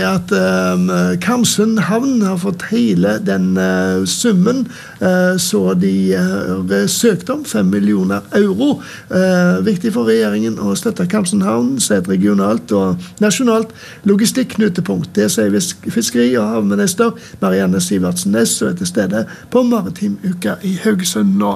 At Karmsund havn har fått hele den summen, så de har søkt om 5 millioner euro. Viktig for regjeringen å støtte Karmsund havn, så et regionalt og nasjonalt logistikknutepunkt. Det sier fiskeri- og havminister Marianne Sivertsen Næss, og er til stede på Maritimuka i Haugesund nå.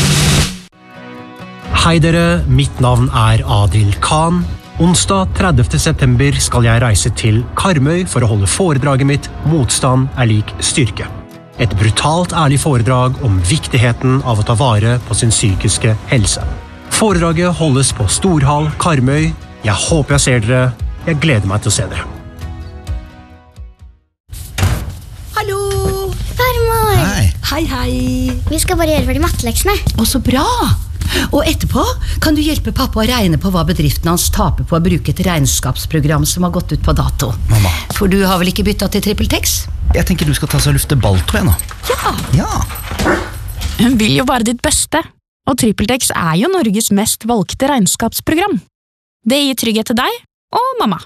Hei dere, mitt navn er Adil Khan. Onsdag 30. september skal jeg reise til Karmøy for å holde foredraget mitt «Motstand er lik styrke». Et brutalt ærlig foredrag om viktigheten av å ta vare på sin psykiske helse. Foredraget holdes på Storhall, Karmøy. Jeg håper jeg ser dere. Jeg gleder meg til å se dere. Hallo! Farmor! Hei, hei! Vi skal bare gjøre ferdig matteleksene. Å, så bra! Og etterpå kan du hjelpe pappa å regne på hva bedriften hans taper på å bruke et regnskapsprogram som har gått ut på dato. Mamma. For du har vel ikke byttet til TrippelTex? Jeg tenker du skal ta seg og lufte ball, tror jeg nå. Ja. Hun vil jo bare ditt beste, og TrippelTex er jo Norges mest valgte regnskapsprogram. Det gir trygghet til deg og mamma.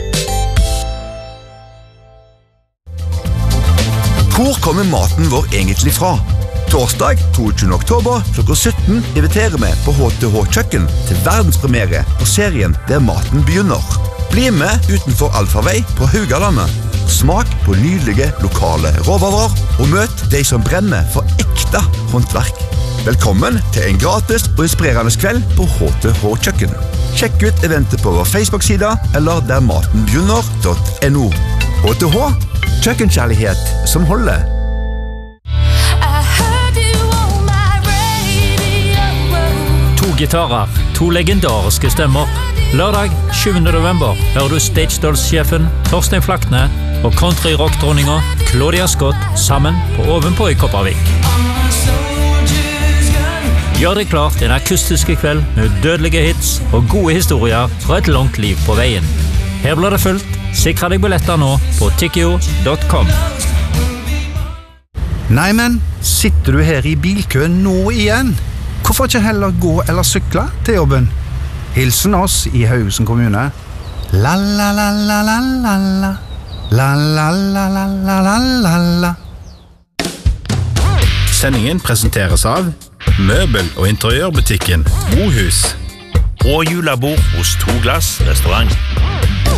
Hvor kommer maten vår egentlig fra? Torsdag 22. oktober klokka 17 inviterer vi på HTH Kjøkken til verdenspremiere på serien Der maten begynner. Bli med utenfor Alfavei på Haugalandet. Smak på nydelige lokale råvarer og møt de som brenner for ekte håndverk. Velkommen til en gratis og inspirerende kveld på HTH Kjøkken. Sjekk ut eventet på vår Facebook-side eller dermatenbegynner.no. HTH, kjøkkenkjærlighet som holder. Gitarer, 2 legendariske stemmer. Lørdag 7. november hører du Stage Dolls-sjefen Torstein Flakne og country-rock-dronninga Claudia Scott sammen på Ovenpå i Kopervik. Gjør deg klart en akustiske kveld med dødelige hits og gode historier fra et langt liv på veien. Her blir det fullt. Sikre deg billetter nå på tikkio.com. Nei, men sitter du her i bilkøen nå igjen? Hvorfor ikke heller gå eller sykle til jobben? Hilsen oss i Haugesund kommune. La la la la la la la. La la la la la la la la. Sendingen presenteres av Møbel- og interiørbutikken Mohus og julebord hos 2 Glass restaurant.